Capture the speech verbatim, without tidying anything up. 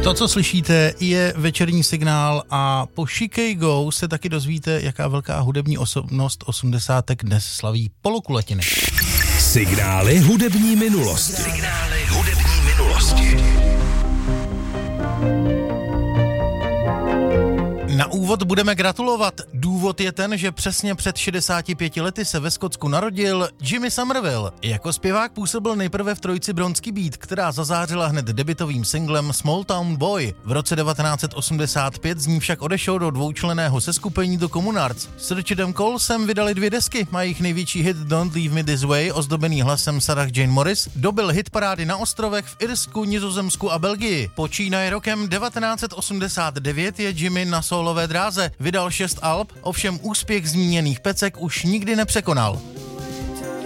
To, co slyšíte, je večerní signál a po Chicago se taky dozvíte, jaká velká hudební osobnost osmdesátek dnes slaví polokulatiny. Signály hudební minulosti. Signály hudební minulosti. Na úvod budeme gratulovat. Důvod je ten, že přesně před šedesáti pěti lety se ve Skotsku narodil Jimmy Somerville. Jako zpěvák působil nejprve v trojici Bronský Beat, která zazářila hned debutovým singlem Small Town Boy. V roce devatenáct set osmdesát pět z ní však odešel do dvoučlenného seskupení The Communards. S Richardem Colesem vydali dvě desky. A jejich největší hit Don't Leave Me This Way, ozdobený hlasem Sarah Jane Morris, dobil hitparády na ostrovech v Irsku, Nizozemsku a Belgii. Počínaje rokem devatenáct set osmdesát devět je Jimmy na solové dráze. Vydal šest alb, ovšem úspěch zmíněných pecek už nikdy nepřekonal.